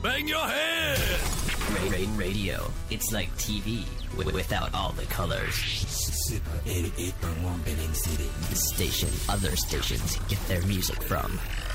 Bang your head! Radio. It's like TV without all the colors. Super 88.1 Penang City. The station other stations get their music from.